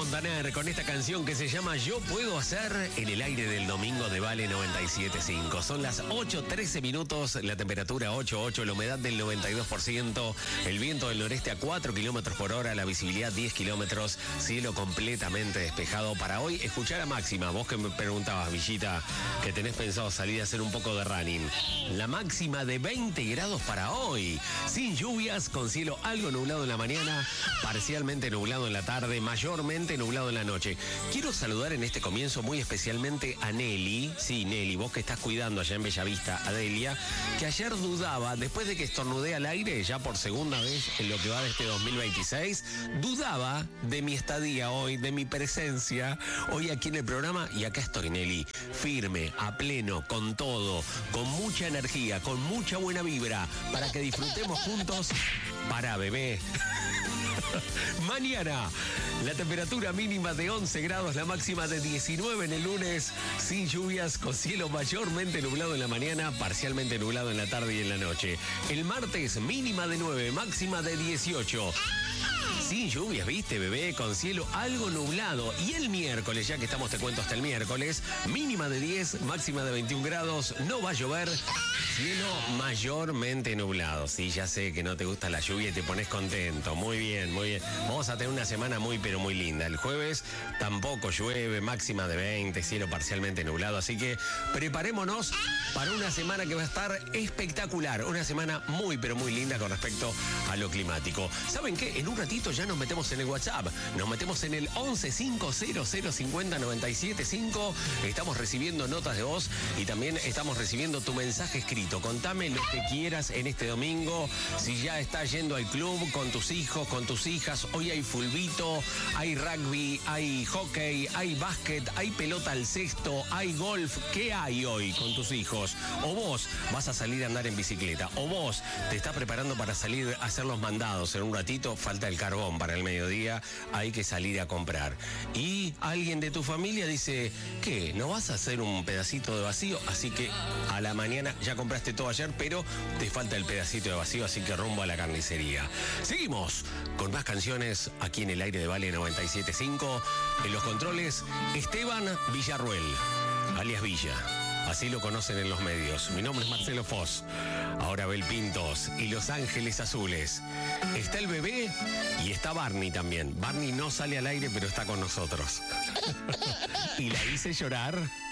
Montaner con esta canción que se llama Yo Puedo Hacer en el aire del domingo de Vale 97.5. Son las 8:13 minutos, la temperatura 8.8, la humedad del 92%, el viento del noreste a 4 kilómetros por hora, la visibilidad 10 kilómetros, cielo completamente despejado. Para hoy, escuchar a máxima. Vos que me preguntabas, Villita, que tenés pensado salir a hacer un poco de running. La máxima de 20 grados para hoy, sin lluvias, con cielo algo nublado en la mañana, parcialmente nublado en la tarde, mayormente nublado en la noche. Quiero saludar en este comienzo muy especialmente a Nelly. Sí, Nelly, vos que estás cuidando allá en Bellavista a Delia, que ayer dudaba, después de que estornudé al aire, ya por segunda vez en lo que va de este 2026, dudaba de mi estadía hoy, de mi presencia hoy aquí en el programa. Y acá estoy, Nelly, firme, a pleno, con todo, con mucha energía, con mucha buena vibra, para que disfrutemos juntos. Para, bebé. Mañana, la temperatura mínima de 11 grados, la máxima de 19 en el lunes, sin lluvias, con cielo mayormente nublado en la mañana, parcialmente nublado en la tarde y en la noche. El martes, mínima de 9, máxima de 18. Sin lluvias, viste, bebé, con cielo algo nublado. Y el miércoles, ya que estamos, te cuento hasta el miércoles, mínima de 10, máxima de 21 grados, no va a llover, cielo mayormente nublado. Sí, ya sé que no te gusta la lluvia y te pones contento. Muy bien, muy bien. Vamos a tener una semana muy, pero muy linda. El jueves tampoco llueve, máxima de 20, cielo parcialmente nublado. Así que preparémonos para una semana que va a estar espectacular. Una semana muy, pero muy linda con respecto a lo climático. ¿Saben qué? En un ratito ya nos metemos en el WhatsApp. Nos metemos en el 1150050975. Estamos recibiendo notas de voz y también estamos recibiendo tu mensaje escrito. Contame lo que quieras en este domingo. Si ya estás yendo al club con tus hijos, con tus hijas. Hoy hay fulbito, hay rugby, hay hockey, hay básquet, hay pelota al cesto, hay golf. ¿Qué hay hoy con tus hijos? O vos vas a salir a andar en bicicleta. O vos te estás preparando para salir a hacer los mandados. En un ratito falta el carbón para el mediodía, hay que salir a comprar. Y alguien de tu familia dice, ¿qué? ¿No vas a hacer un pedacito de vacío? Así que a la mañana ya compraste todo ayer, pero te falta el pedacito de vacío, así que rumbo a la carnicería. Seguimos con más canciones aquí en el aire de Vale 97.5. En los controles, Esteban Villarruel, alias Villa. Así lo conocen en los medios. Mi nombre es Marcelo Foz. Ahora Abel Pintos y Los Ángeles Azules. Está el bebé y está Barney también. Barney no sale al aire, pero está con nosotros. Y la hice llorar.